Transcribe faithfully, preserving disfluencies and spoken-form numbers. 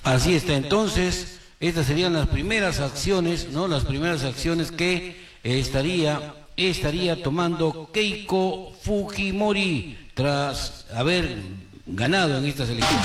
Así está, entonces, estas serían las primeras acciones, ¿no? Las primeras acciones que eh, estaría, estaría tomando Keiko Fujimori tras haber ganado en estas elecciones.